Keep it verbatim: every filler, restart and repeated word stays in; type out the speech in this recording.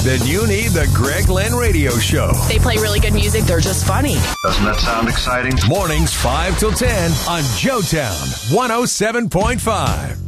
Then you need the Greg Lynn Radio Show. They play really good music. They're just funny. Doesn't that sound exciting? Mornings five till ten on Joetown one oh seven point five.